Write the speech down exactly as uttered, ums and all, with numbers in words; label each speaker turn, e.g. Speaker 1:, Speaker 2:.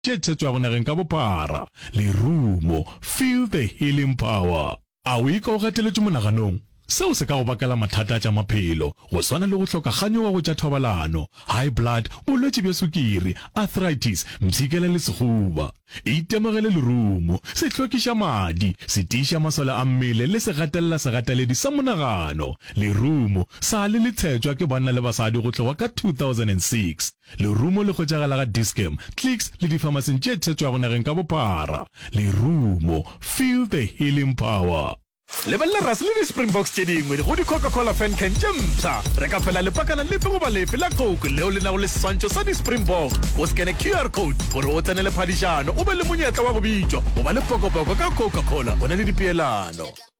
Speaker 1: tšetšetšwa go nageng ka bophara lerumo. Feel the healing power. A o ikaogeteletše monaganong seo se ka go bakela mathata tša maphelo go swana le go hlokaganyo go tša thobalano, high blood, bolwetši bja sukiri, arthritis, mtshikela le sekgoba. Itemogele lerumo se hlwekiša madi, se tiiša masole a mmele le se gatelela segateledi sa monagano. Lerumo sa le le tshetšwa ke banna le basadi go tloga ka two thousand six. Lerumo le kgotšagala ga Dischem, Clicks le dipharmaseng tše tshetšwa go nageng ka bophara. Lerumo, feel the healing power. Lebella Russell le Springboks tše dingwe go di Coca-Cola fan can tše mpša. Reka fela lepakana lefe goba lefe la Coke leo le nago le seswantšho sa di Springboks. O skene Q R code gore o tsene le phadišano o be le monyetla wa go bitšwa. O ba le pokopoko ka Coca-Cola, o na le dipeelano.